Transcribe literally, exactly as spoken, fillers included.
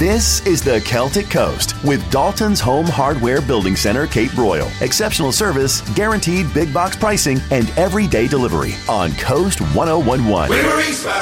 This is the Celtic Coast with Dalton's Home Hardware Building Center, Cape Royal. Exceptional service, guaranteed big box pricing, and everyday delivery on Coast ten eleven.